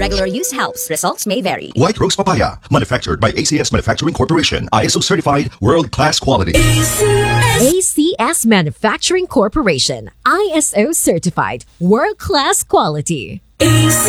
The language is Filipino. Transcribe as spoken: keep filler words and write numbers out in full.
Regular use helps. Results may vary. White Rose Papaya, manufactured by A C S Manufacturing Corporation. I S O certified, world-class quality. A C S Manufacturing Corporation. I S O certified, world-class quality. A C